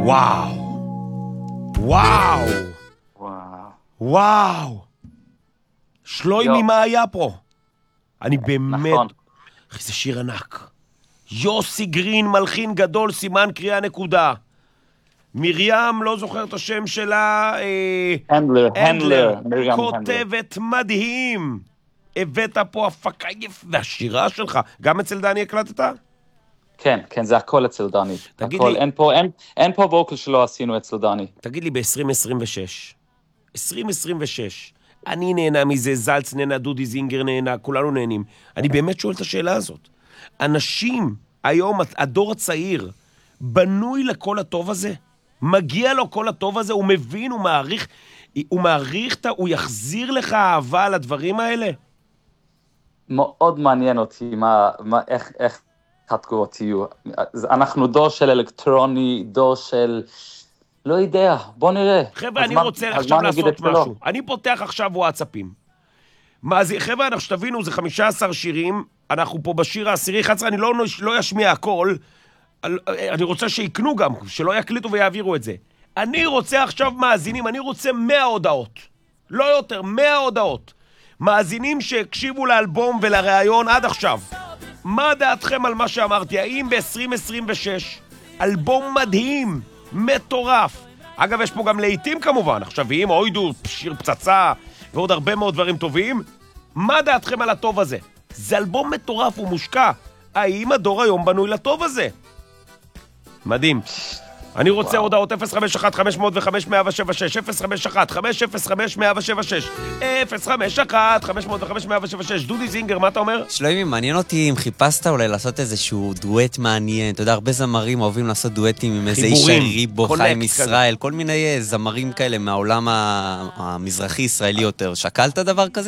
וואו. וואו. וואו. שלוימי, מה היה פה? אני באמת... נכון. זה שיר ענק. יוסי גרין, מלחין גדול, סימן קריאה נקודה. מרים, לא זוכר את השם שלה, הנדלר, כותבת מדהים. הבאת פה הפקה יפה, והשירה שלך, גם אצל דני הקלטת? כן, זה הכל אצל דני. תגיד הכל, לי... אין פה ווקל שלא עשינו אצל דני. תגיד לי, ב-2026, 2026, אני נהנה מזה, זלץ נהנה, דודי זינגר נהנה, כולנו נהנים. אני באמת שואל את השאלה הזאת. אנשים, היום, הדור הצעיר, בנוי לכל הטוב הזה? מגיע לו כל הטוב הזה? הוא מבין, הוא מעריך, הוא יחזיר לך אהבה על הדברים האלה? מאוד מעניין אותי איך התגובות יהיו. אנחנו דור של אלקטרוני, דור של... לא יודע, בוא נראה. חבר'ה, אני רוצה עכשיו לעשות משהו. אני פותח עכשיו וואטסאפים. חבר'ה, אנחנו שתבינו, זה 15 שירים, אנחנו פה בשיר העשירי 11, אני לא אשמיע הכל, אני רוצה שיקנו גם, שלא יקליטו ויעבירו את זה. אני רוצה עכשיו מאזינים, אני רוצה 100 הודעות. לא יותר, 100 הודעות. מאזינים שהקשיבו לאלבום ולראיון עד עכשיו. מה דעתכם על מה שאמרתי? האם ב-2026 אלבום מדהים, מטורף. אגב, יש פה גם לעיתים כמובן, עכשוויים, אוידו, שיר פצצה ועוד הרבה מאוד דברים טובים. מה דעתכם על הטוב הזה? זה אלבום מטורף ומושקע. האם הדור היום בנוי לטוב הזה? מדהים. אני רוצה הודעות 051-505-176, 051-505-176, 051-505-176. דודי זינגר, מה אתה אומר? שלוימי, מעניין אותי אם חיפשת אולי לעשות איזשהו דואט מעניין. אתה יודע, הרבה זמרים אוהבים לעשות דואטים עם איזה איש ריבו, חיים ישראל, כל מיני זמרים כאלה מהעולם המזרחי-ישראלי יותר. שקלת דבר כזה?